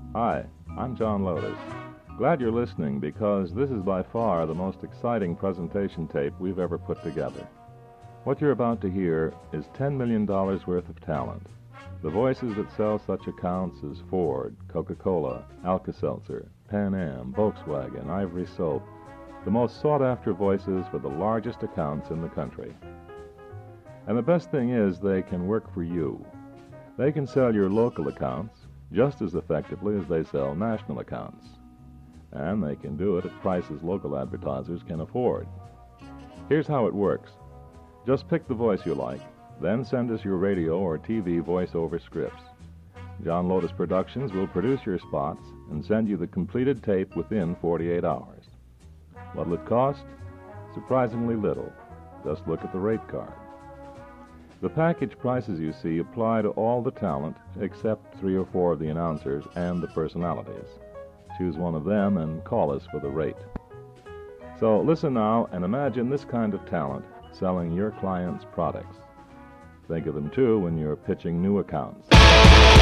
Hi, I'm John Lotus. Glad you're listening because this is by far the most exciting presentation tape we've ever put together. What you're about to hear is $10 million worth of talent. The voices that sell such accounts as Ford, Coca-Cola, Alka-Seltzer, Pan Am, Volkswagen, Ivory Soap, the most sought-after voices for the largest accounts in the country. And the best thing is they can work for you. They can sell your local accounts just as effectively as they sell national accounts. And they can do it at prices local advertisers can afford. Here's how it works. Just pick the voice you like, then send us your radio or TV voiceover scripts. John Lotus Productions will produce your spots and send you the completed tape within 48 hours. What'll it cost? Surprisingly little. Just look at the rate card. The package prices you see apply to all the talent except 3 or 4 of the announcers and the personalities. Choose one of them and call us for the rate. So listen now and imagine this kind of talent selling your clients' products. Think of them, too, when you're pitching new accounts.